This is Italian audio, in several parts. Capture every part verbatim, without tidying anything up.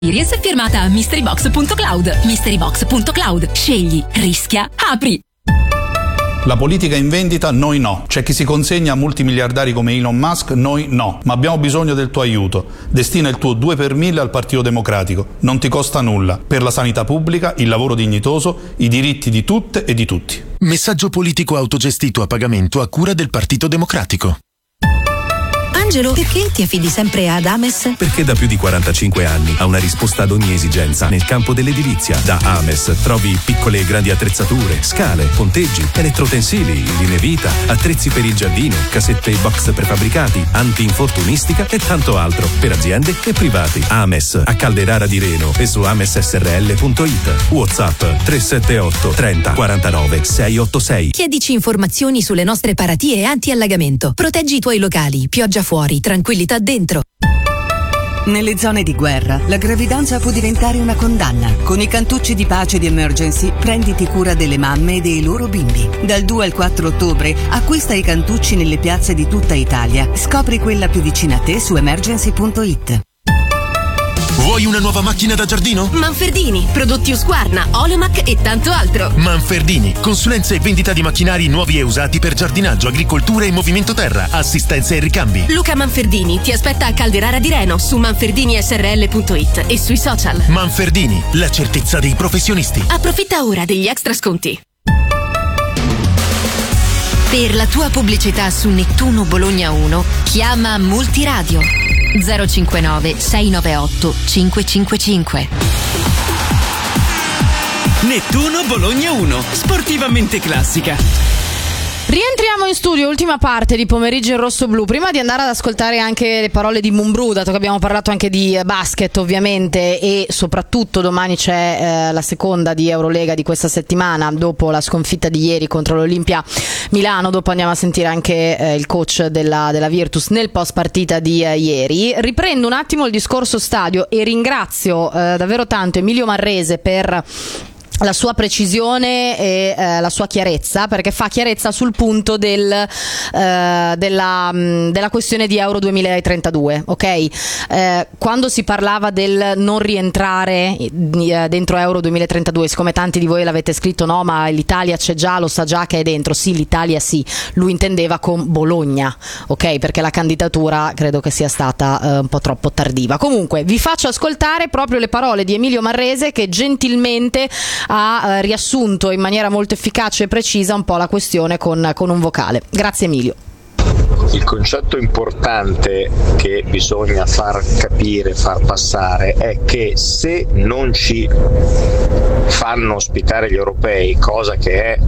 Experience è firmata a mystery box punto cloud. mystery box punto cloud. Scegli, rischia, apri. La politica in vendita, noi no. C'è chi si consegna a multimiliardari come Elon Musk, noi no. Ma abbiamo bisogno del tuo aiuto. Destina il tuo due per mille al Partito Democratico. Non ti costa nulla. Per la sanità pubblica, il lavoro dignitoso, i diritti di tutte e di tutti. Messaggio politico autogestito a pagamento a cura del Partito Democratico. Angelo, perché ti affidi sempre ad Ames? Perché da più di quarantacinque anni ha una risposta ad ogni esigenza nel campo dell'edilizia. Da Ames trovi piccole e grandi attrezzature, scale, ponteggi, elettrotensili, linee vita, attrezzi per il giardino, casette e box prefabbricati, anti-infortunistica e tanto altro per aziende e privati. Ames a Calderara di Reno e su ames s r l punto i t. WhatsApp tre sette otto trenta quarantanove seicentottantasei. Chiedici informazioni sulle nostre paratie anti-allagamento. Proteggi i tuoi locali, pioggia fuori, tranquillità dentro. Nelle zone di guerra, la gravidanza può diventare una condanna. Con i cantucci di pace di Emergency, prenditi cura delle mamme e dei loro bimbi. Dal due al quattro ottobre, acquista i cantucci nelle piazze di tutta Italia. Scopri quella più vicina a te su emergency punto i t. Vuoi una nuova macchina da giardino? Manfredini, prodotti Husqvarna, Olomac e tanto altro. Manfredini, consulenza e vendita di macchinari nuovi e usati per giardinaggio, agricoltura e movimento terra, assistenza e ricambi. Luca Manfredini ti aspetta a Calderara di Reno su manferdini s r l punto i t e sui social. Manfredini, la certezza dei professionisti. Approfitta ora degli extra sconti. Per la tua pubblicità su Nettuno Bologna uno, chiama Multiradio zero cinquantanove sei novantaotto cinquecentocinquantacinque. Nettuno Bologna uno, sportivamente classica. Rientriamo in studio, ultima parte di Pomeriggio in Rosso Blu. Prima di andare ad ascoltare anche le parole di Mumbrù, dato che abbiamo parlato anche di basket ovviamente, e soprattutto domani c'è eh, la seconda di Eurolega di questa settimana, dopo la sconfitta di ieri contro l'Olimpia Milano. Dopo andiamo a sentire anche eh, il coach della, della Virtus nel post partita di eh, ieri. Riprendo un attimo il discorso stadio e ringrazio eh, davvero tanto Emilio Marrese per la sua precisione e eh, la sua chiarezza, perché fa chiarezza sul punto del, eh, della, mh, della questione di Euro duemilatrentadue, ok? Eh, quando si parlava del non rientrare eh, dentro Euro duemilatrentadue, siccome tanti di voi l'avete scritto, no, ma l'Italia c'è già, lo sa già che è dentro. Sì, l'Italia sì, lui intendeva con Bologna, ok? Perché la candidatura credo che sia stata eh, un po' troppo tardiva. Comunque vi faccio ascoltare proprio le parole di Emilio Marrese, che gentilmente ha eh, riassunto in maniera molto efficace e precisa un po' la questione con, con un vocale. Grazie Emilio. Il concetto importante che bisogna far capire, far passare, è che se non ci fanno ospitare gli europei, cosa che è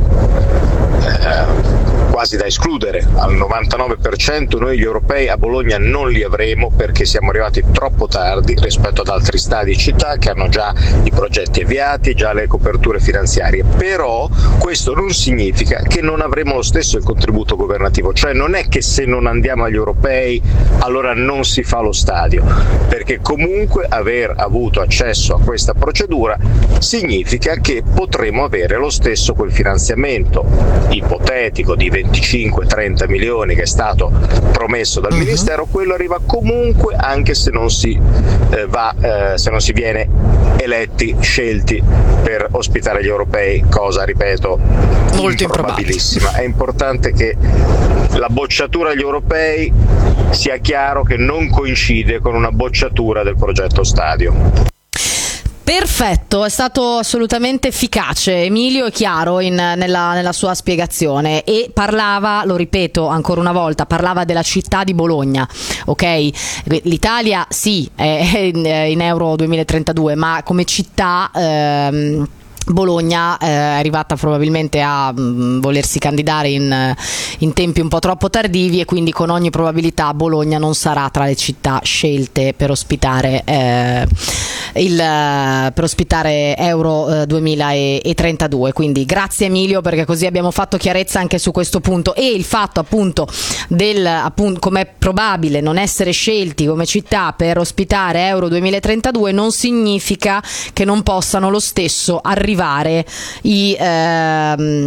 eh, quasi da escludere, al novantanove per cento noi gli europei a Bologna non li avremo, perché siamo arrivati troppo tardi rispetto ad altri stadi e città che hanno già i progetti avviati, già le coperture finanziarie. Però questo non significa che non avremo lo stesso il contributo governativo, cioè non è che se non andiamo agli europei allora non si fa lo stadio, perché comunque aver avuto accesso a questa procedura significa che potremo avere lo stesso quel finanziamento ipotetico di venticinque trenta milioni che è stato promesso dal Ministero. Quello arriva comunque anche se non si eh, va eh, se non si viene eletti, scelti per ospitare gli europei, cosa ripeto molto improbabilissima. È importante che la bocciatura agli europei sia chiaro che non coincide con una bocciatura del progetto stadio. Perfetto, è stato assolutamente efficace Emilio e chiaro in, nella, nella sua spiegazione, e parlava, lo ripeto ancora una volta, parlava della città di Bologna, ok? L'Italia sì è in, in Euro duemilatrentadue, ma come città ehm, Bologna eh, è arrivata probabilmente a mh, volersi candidare in, in tempi un po' troppo tardivi, e quindi con ogni probabilità Bologna non sarà tra le città scelte per ospitare eh, il per ospitare Euro eh, duemilatrentadue. Quindi grazie Emilio, perché così abbiamo fatto chiarezza anche su questo punto. E il fatto appunto del appunto com'è probabile non essere scelti come città per ospitare Euro duemilatrentadue non significa che non possano lo stesso arrivare i ehm,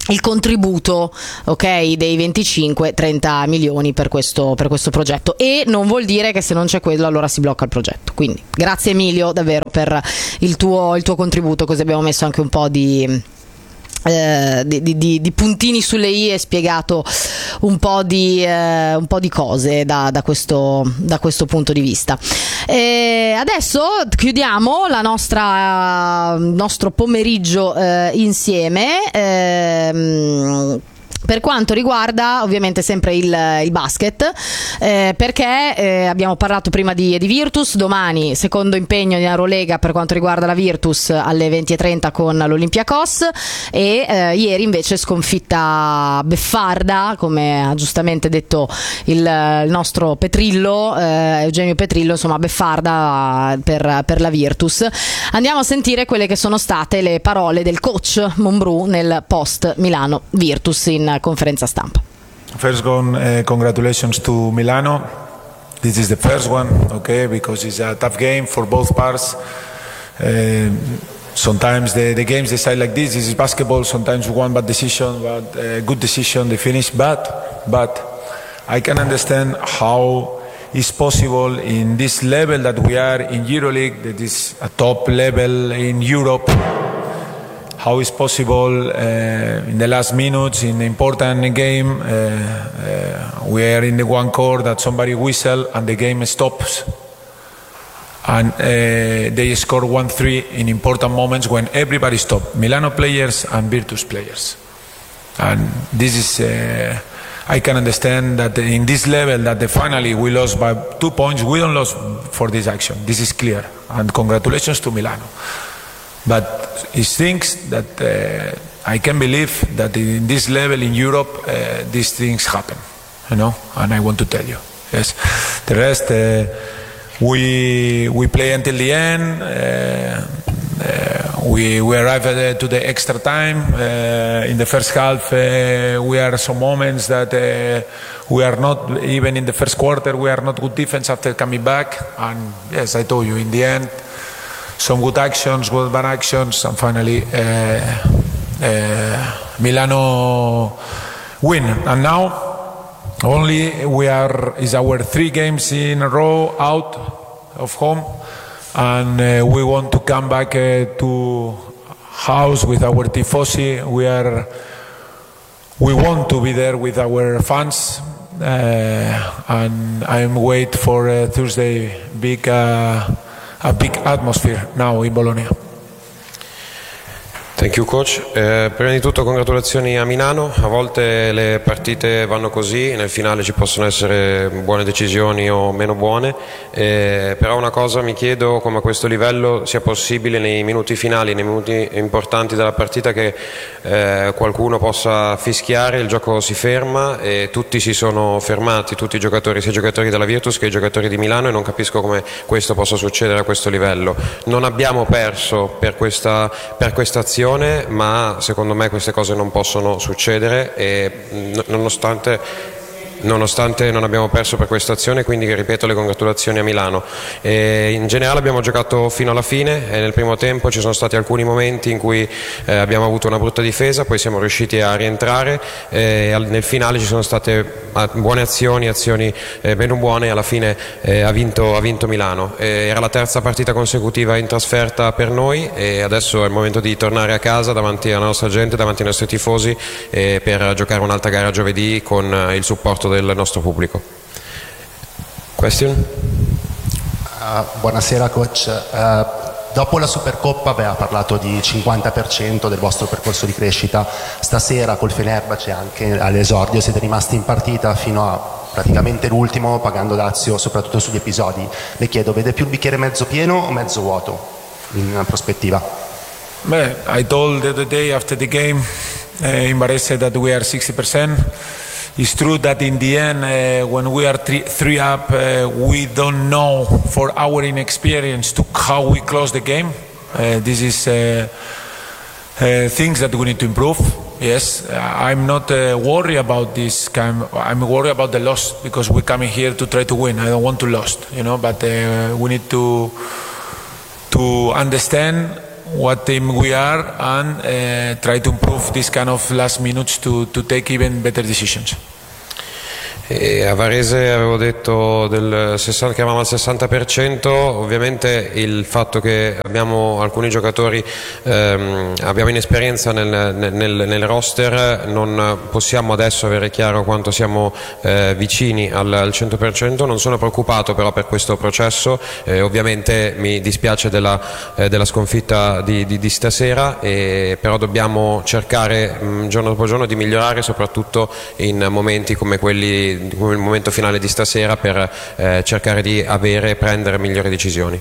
il contributo, ok, dei venticinque trenta milioni per questo, per questo progetto, e non vuol dire che se non c'è quello allora si blocca il progetto. Quindi grazie Emilio davvero per il tuo, il tuo contributo, così abbiamo messo anche un po' di Eh, di, di, di puntini sulle i e spiegato un po' di, eh, un po' di cose da, da, questo, da questo punto di vista. E adesso chiudiamo la nostra, il nostro pomeriggio eh, insieme ehm, per quanto riguarda ovviamente sempre il, il basket, eh, perché eh, abbiamo parlato prima di, di Virtus. Domani secondo impegno in Eurolega per quanto riguarda la Virtus alle venti e trenta con l'Olympiakos, e eh, ieri invece sconfitta beffarda, come ha giustamente detto il, il nostro Petrillo, eh, Eugenio Petrillo, insomma beffarda per, per la Virtus. Andiamo a sentire quelle che sono state le parole del coach Monbrù nel post Milano Virtus in conferenza stampa. First one, uh, congratulations to Milano. This is the first one, okay, because it's a tough game for both parts. Uh, sometimes the, the games decide like this. This is basketball. Sometimes one bad decision, but a good decision, they finish. But, but I can understand how it's possible in this level that we are in EuroLeague, that is a top level in Europe. How is possible uh, in the last minutes in the important game uh, uh, we are in the one court that somebody whistle and the game stops, and uh, they score one three in important moments when everybody stopped, Milano players and Virtus players. And this is uh, I can understand that in this level that the finally we lost by two points. We don't lose for this action, this is clear, and congratulations to Milano. But it things that uh, I can believe that in this level in Europe uh, these things happen, you know, and I want to tell you. Yes, the rest uh, we we play until the end. Uh, uh, we we arrive at, uh, to the extra time. Uh, in the first half, uh, we are some moments that uh, we are not even in the first quarter. We are not good defense after coming back, and yes, I told you in the end. Some good actions, good bad actions, and finally uh, uh, Milano win. And now only we are is our three games in a row out of home, and uh, we want to come back uh, to house with our tifosi. We are we want to be there with our fans, uh, and I'm wait for uh, Thursday big. Uh, a big atmosphere now in Bologna. Thank you coach. Eh, prima di tutto congratulazioni a Milano. A volte le partite vanno così, nel finale ci possono essere buone decisioni o meno buone, eh, però una cosa mi chiedo, come a questo livello sia possibile nei minuti finali, nei minuti importanti della partita, che eh, qualcuno possa fischiare, il gioco si ferma e tutti si sono fermati, tutti i giocatori, sia i giocatori della Virtus che i giocatori di Milano, e non capisco come questo possa succedere a questo livello. Non abbiamo perso per questa, per questa azione, ma secondo me queste cose non possono succedere, e nonostante nonostante non abbiamo perso per questa azione, quindi ripeto le congratulazioni a Milano. E in generale abbiamo giocato fino alla fine, e nel primo tempo ci sono stati alcuni momenti in cui eh, abbiamo avuto una brutta difesa, poi siamo riusciti a rientrare, e nel finale ci sono state buone azioni, azioni eh, meno buone, e alla fine eh, ha, vinto, ha vinto Milano. E era la terza partita consecutiva in trasferta per noi, e adesso è il momento di tornare a casa davanti alla nostra gente, davanti ai nostri tifosi, eh, per giocare un'altra gara giovedì con eh, il supporto del nostro pubblico. Question? Uh, buonasera coach. Uh, dopo la Supercoppa aveva parlato di cinquanta per cento del vostro percorso di crescita. Stasera col Fenerbahce anche all'esordio siete rimasti in partita fino a praticamente l'ultimo, pagando dazio soprattutto sugli episodi. Le chiedo, vede più il bicchiere mezzo pieno o mezzo vuoto in prospettiva? Beh, I told the other day after the game uh, in Varese that we are sixty percent. It's true that in the end, uh, when we are three, three up, uh, we don't know for our inexperience to how we close the game. Uh, this is uh, uh, things that we need to improve. Yes, I'm not uh, worried about this. Kind. I'm worried about the loss, because we're coming here to try to win. I don't want to lose, you know. But uh, we need to to understand what team we are and uh, try to improve this kind of last minutes to, to take even better decisions. E a Varese avevo detto del sessanta, che eravamo al sessanta per cento, ovviamente il fatto che abbiamo alcuni giocatori, ehm, abbiamo inesperienza nel, nel, nel roster, non possiamo adesso avere chiaro quanto siamo eh, vicini al, al cento per cento, non sono preoccupato però per questo processo, eh, ovviamente mi dispiace della, eh, della sconfitta di, di, di stasera, e, però dobbiamo cercare mh, giorno dopo giorno di migliorare, soprattutto in momenti come quelli come il momento finale di stasera, per eh, cercare di avere e prendere migliori decisioni.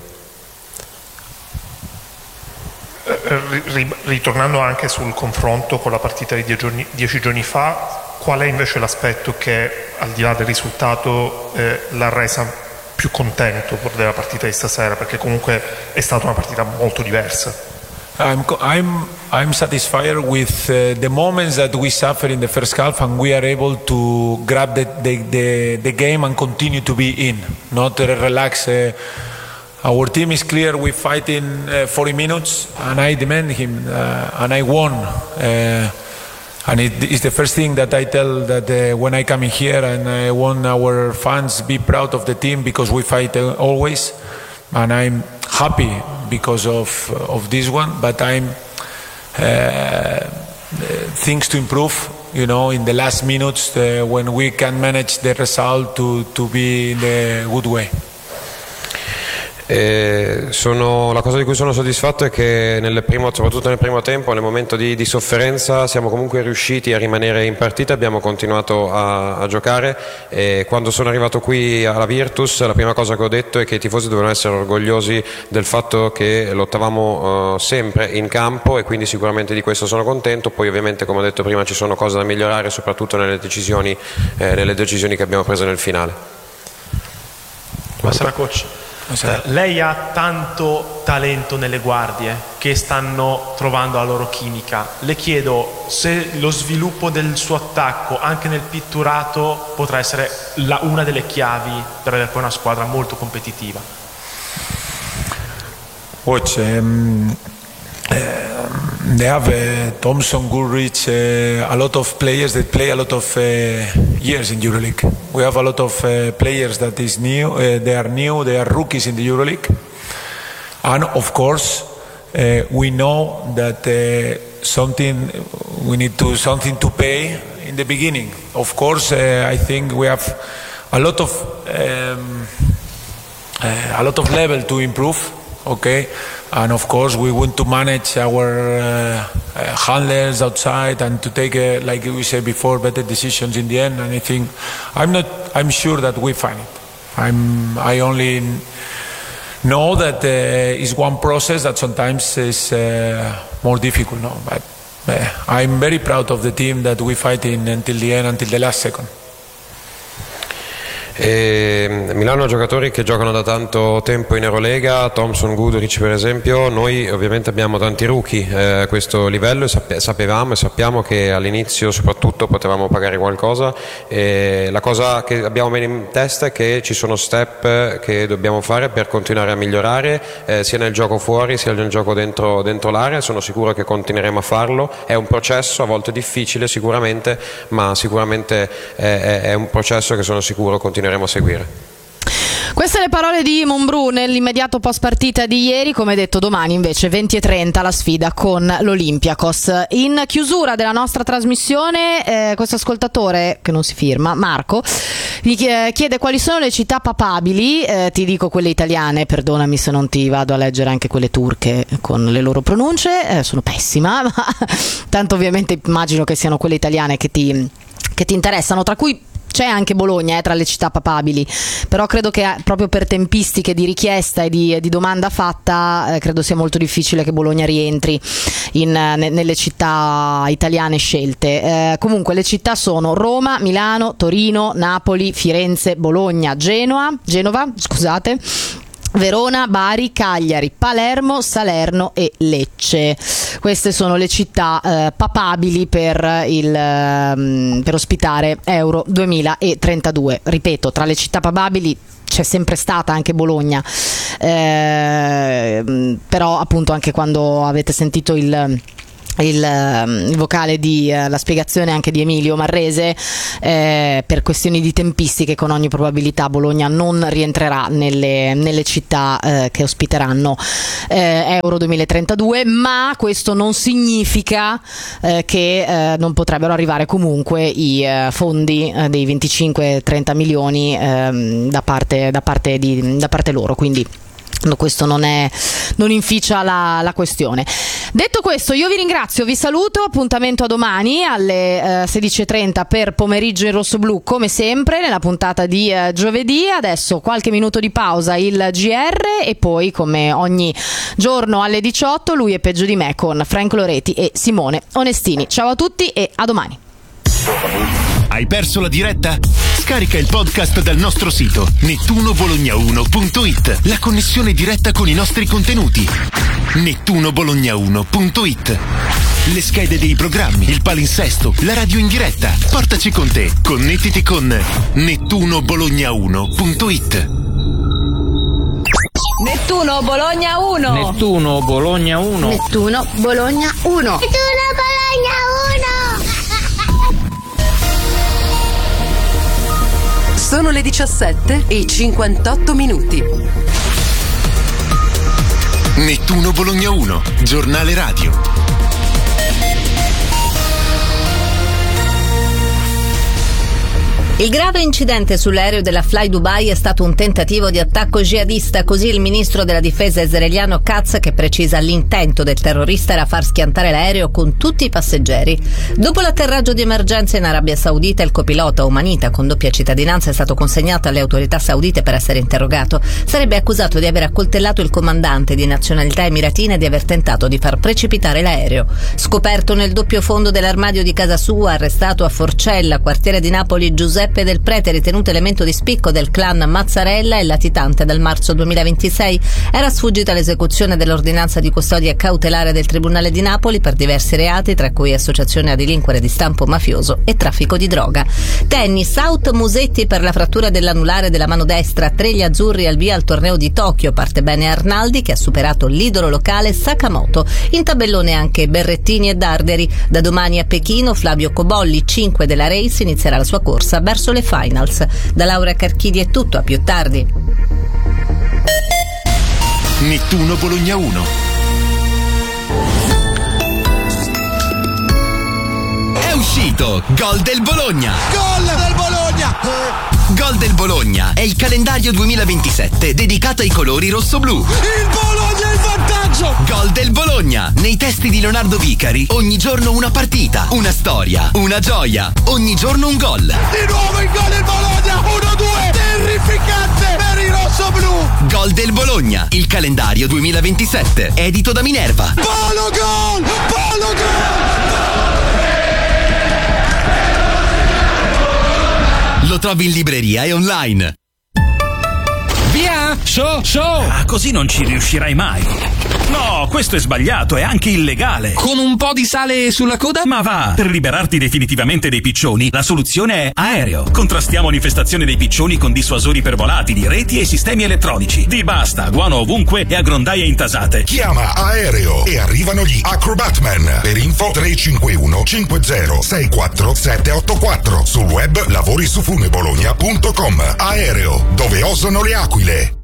Ritornando anche sul confronto con la partita di dieci giorni, dieci giorni fa, qual è invece l'aspetto che, al di là del risultato, eh, l'ha resa più contento della partita di stasera? Perché comunque è stata una partita molto diversa. I'm, I'm, I'm satisfied with uh, the moments that we suffer in the first half, and we are able to grab the, the, the, the game and continue to be in, not uh, relax. Uh, our team is clear, we fight in uh, forty minutes, and I demand him, uh, and I won. Uh, and it is the first thing that I tell that uh, when I come in here, and I want our fans be proud of the team, because we fight uh, always, and I'm happy because of of this one, but I'm uh, things to improve, you know, in the last minutes uh, when we can manage the result to to be in the good way. E sono, la cosa di cui sono soddisfatto è che nel primo, soprattutto nel primo tempo, nel momento di, di sofferenza, siamo comunque riusciti a rimanere in partita, abbiamo continuato a, a giocare, e quando sono arrivato qui alla Virtus la prima cosa che ho detto è che i tifosi dovevano essere orgogliosi del fatto che lottavamo uh, sempre in campo, e quindi sicuramente di questo sono contento. Poi ovviamente, come ho detto prima, ci sono cose da migliorare, soprattutto nelle decisioni, eh, nelle decisioni che abbiamo preso nel finale. Buonasera coach. Eh, lei ha tanto talento nelle guardie che stanno trovando la loro chimica. Le chiedo se lo sviluppo del suo attacco anche nel pitturato potrà essere la, una delle chiavi per avere poi una squadra molto competitiva. Watch, um, uh, they have uh, Thompson, Goodrich, uh, a lot of players that play a lot of uh, years in EuroLeague. We have a lot of uh, players that is new. Uh, they are new. They are rookies in the EuroLeague, and of course, uh, we know that uh, something we need to something to pay in the beginning. Of course, uh, I think we have a lot of um, uh, a lot of level to improve. Okay, and of course we want to manage our uh, uh, handlers outside and to take, uh, like we said before, better decisions in the end. And I think I'm not. I'm sure that we find it. I'm. I only know that uh, it's one process that sometimes is uh, more difficult. No, but uh, I'm very proud of the team that we fight in until the end, until the last second. E Milano ha giocatori che giocano da tanto tempo in Eurolega, Thompson, Goodrich per esempio. Noi ovviamente abbiamo tanti rookie eh, a questo livello, e sape- sapevamo e sappiamo che all'inizio soprattutto potevamo pagare qualcosa, e la cosa che abbiamo bene in testa è che ci sono step che dobbiamo fare per continuare a migliorare, eh, sia nel gioco fuori sia nel gioco dentro, dentro l'area. Sono sicuro che continueremo a farlo. È un processo a volte difficile sicuramente, ma sicuramente è, è un processo che sono sicuro continueremo a seguire. Queste le parole di Mumbrú nell'immediato post partita di ieri. Come detto, domani invece venti e trenta la sfida con l'Olympiakos. In chiusura della nostra trasmissione, eh, questo ascoltatore che non si firma, Marco, gli chiede quali sono le città papabili. Eh, ti dico quelle italiane, perdonami se non ti vado a leggere anche quelle turche con le loro pronunce, eh, sono pessima, ma tanto ovviamente immagino che siano quelle italiane che ti, che ti interessano, tra cui c'è anche Bologna eh, tra le città papabili, però credo che proprio per tempistiche di richiesta e di, di domanda fatta eh, credo sia molto difficile che Bologna rientri in, ne, nelle città italiane scelte. Eh, comunque le città sono Roma, Milano, Torino, Napoli, Firenze, Bologna, Genoa, Genova, scusate, Verona, Bari, Cagliari, Palermo, Salerno e Lecce. Queste sono le città eh, papabili per, il, eh, per ospitare Euro duemilatrentadue. Ripeto, tra le città papabili c'è sempre stata anche Bologna, eh, però appunto anche quando avete sentito il Il, il vocale di uh, la spiegazione anche di Emilio Marrese, eh, per questioni di tempistiche con ogni probabilità Bologna non rientrerà nelle, nelle città eh, che ospiteranno eh, Euro duemilatrentadue, ma questo non significa eh, che eh, non potrebbero arrivare comunque i eh, fondi eh, dei venticinque trenta milioni eh, da parte, da parte di, da parte loro, quindi no, questo non è, non inficia la, la questione. Detto questo, io vi ringrazio, vi saluto, appuntamento a domani alle eh, sedici e trenta per Pomeriggio in Rossoblu, come sempre nella puntata di eh, giovedì. Adesso qualche minuto di pausa, il G R, e poi come ogni giorno alle diciotto Lui è peggio di me con Frank Loreti e Simone Onestini. Ciao a tutti e a domani. Hai perso la diretta? Scarica il podcast dal nostro sito nettuno bologna uno punto it. La connessione diretta con i nostri contenuti. nettuno bologna uno punto it. Le schede dei programmi, il palinsesto, la radio in diretta. Portaci con te. Connettiti con nettuno bologna uno punto it. Nettuno Bologna uno. Nettuno Bologna uno. Nettuno Bologna uno. Nettuno Bologna uno. Sono le diciassette e cinquantotto minuti. Nettuno Bologna uno, giornale radio. Il grave incidente sull'aereo della Fly Dubai è stato un tentativo di attacco jihadista, così il ministro della difesa israeliano Katz, che precisa l'intento del terrorista era far schiantare l'aereo con tutti i passeggeri. Dopo l'atterraggio di emergenza in Arabia Saudita, il copilota omanita con doppia cittadinanza è stato consegnato alle autorità saudite per essere interrogato. Sarebbe accusato di aver accoltellato il comandante di nazionalità emiratina e di aver tentato di far precipitare l'aereo. Scoperto nel doppio fondo dell'armadio di casa sua, arrestato a Forcella, quartiere di Napoli, Giuseppe Del Prete, ritenuto elemento di spicco del clan Mazzarella e latitante dal marzo duemilaventisei, era sfuggito all'esecuzione dell'ordinanza di custodia cautelare del Tribunale di Napoli per diversi reati, tra cui associazione a delinquere di stampo mafioso e traffico di droga. Tennis, out Musetti per la frattura dell'anulare della mano destra, tre gli azzurri al via al torneo di Tokyo. Parte bene Arnaldi, che ha superato l'idolo locale Sakamoto. In tabellone anche Berrettini e Darderi. Da domani a Pechino Flavio Cobolli, cinque della Race, inizierà la sua corsa verso le finals. Da Laura Carchidi è tutto, a più tardi. Nettuno Bologna uno. È uscito Gol del Bologna. Gol del Bologna. Gol del Bologna è il calendario duemilaventisette dedicato ai colori rosso-blu. Il Bologna è il vantaggio. Gol del Bologna. Nei testi di Leonardo Vicari, ogni giorno una partita, una storia, una gioia, ogni giorno un gol. Di nuovo il gol del Bologna, uno due, terrificante per i rosso-blu. Gol del Bologna, il calendario duemilaventisette, edito da Minerva. Palo gol, palo gol. Lo trovi in libreria e online. Via! So, so! Ah, così non ci riuscirai mai. No, questo è sbagliato, è anche illegale. Con un po' di sale sulla coda? Ma va! Per liberarti definitivamente dei piccioni, la soluzione è Aereo. Contrastiamo l'infestazione dei piccioni con dissuasori per volatili, reti e sistemi elettronici. Di basta, guano ovunque e a grondaie intasate. Chiama Aereo e arrivano gli Acrobatman. Per info tre cinque uno cinque zero sei quattro sette otto quattro. Sul web lavori su funebologna punto com. Aereo, dove osano le aquile.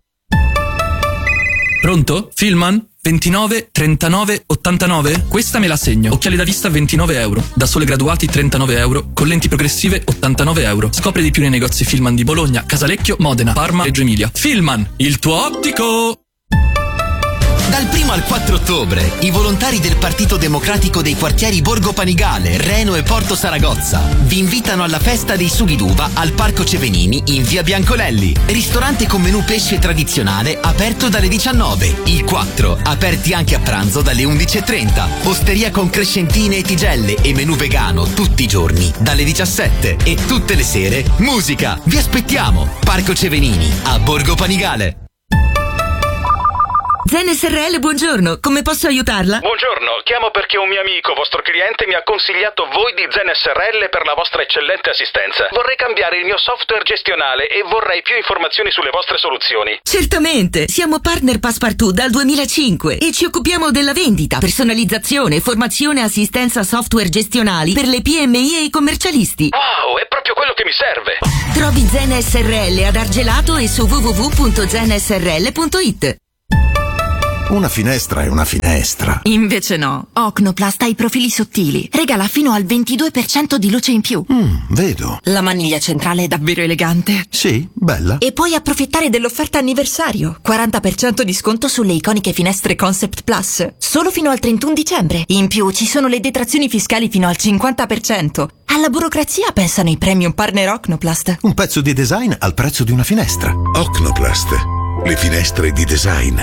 Pronto? Filman? ventinove trentanove ottantanove? Questa me la segno. Occhiali da vista ventinove euro. Da sole graduati trentanove euro. Con lenti progressive ottantanove euro. Scopri di più nei negozi Filman di Bologna, Casalecchio, Modena, Parma e Reggio Emilia. Filman, il tuo ottico! Dal primo al quattro ottobre, i volontari del Partito Democratico dei quartieri Borgo Panigale, Reno e Porto Saragozza vi invitano alla festa dei sughi d'uva al Parco Cevenini in via Biancolelli. Ristorante con menù pesce tradizionale aperto dalle diciannove. Il quattro, aperti anche a pranzo dalle undici e trenta. Osteria con crescentine e tigelle e menù vegano tutti i giorni dalle diciassette. E tutte le sere musica. Vi aspettiamo. Parco Cevenini a Borgo Panigale. Zen S R L, buongiorno, come posso aiutarla? Buongiorno, chiamo perché un mio amico, vostro cliente, mi ha consigliato voi di Zen S R L per la vostra eccellente assistenza. Vorrei cambiare il mio software gestionale e vorrei più informazioni sulle vostre soluzioni. Certamente, siamo partner Passepartout dal duemilacinque e ci occupiamo della vendita, personalizzazione, formazione e assistenza software gestionali per le P M I e i commercialisti. Wow, è proprio quello che mi serve. Trovi Zen S R L ad Argelato e su w w w punto zen s r l punto i t. Una finestra è una finestra. Invece no. Ocnoplast ha i profili sottili. Regala fino al ventidue per cento di luce in più. Mm, vedo. La maniglia centrale è davvero elegante. Sì, bella. E puoi approfittare dell'offerta anniversario. quaranta per cento di sconto sulle iconiche finestre Concept Plus. Solo fino al trentuno dicembre. In più ci sono le detrazioni fiscali fino al cinquanta per cento. Alla burocrazia pensano i premium partner Ocnoplast. Un pezzo di design al prezzo di una finestra. Ocnoplast. Le finestre di design.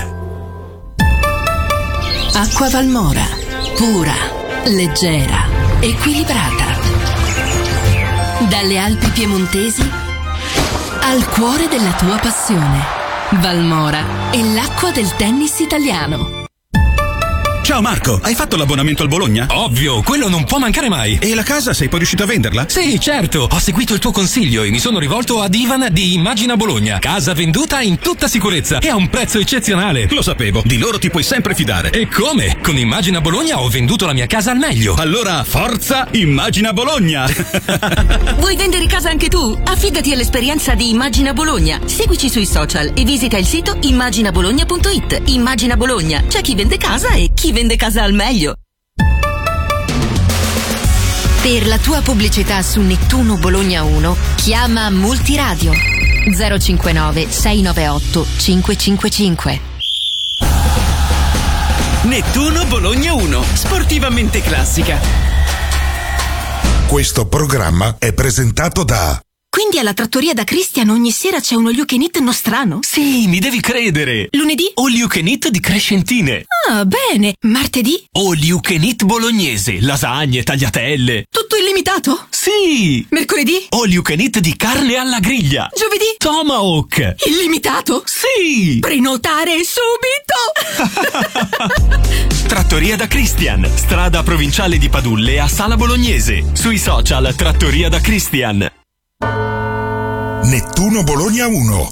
Acqua Valmora. Pura, leggera, equilibrata. Dalle Alpi piemontesi al cuore della tua passione. Valmora è l'acqua del tennis italiano. Ciao Marco, hai fatto l'abbonamento al Bologna? Ovvio, quello non può mancare mai. E la casa sei poi riuscito a venderla? Sì, certo, ho seguito il tuo consiglio e mi sono rivolto ad Ivan di Immagina Bologna. Casa venduta in tutta sicurezza e a un prezzo eccezionale. Lo sapevo, di loro ti puoi sempre fidare. E come? Con Immagina Bologna ho venduto la mia casa al meglio. Allora, forza Immagina Bologna! Vuoi vendere casa anche tu? Affidati all'esperienza di Immagina Bologna. Seguici sui social e visita il sito immagina bologna punto i t. Immagina Bologna, c'è chi vende casa e chi vende casa al meglio. Per la tua pubblicità su Nettuno Bologna uno, chiama Multiradio zero cinquantanove sei novantaotto cinquecentocinquantacinque. Nettuno Bologna uno, sportivamente classica. Questo programma è presentato da... Quindi alla trattoria da Christian ogni sera c'è uno you can eat nostrano? Sì, mi devi credere. Lunedì? All you can eat di Crescentine. Ah, bene. Martedì? All you can eat bolognese, lasagne, tagliatelle. Tutto illimitato? Sì. Mercoledì? All you can eat di carne alla griglia. Giovedì? Tomahawk. Illimitato? Sì. Prenotare subito! Trattoria da Christian, strada provinciale di Padulle a Sala Bolognese. Sui social Trattoria da Christian. Nettuno Bologna uno.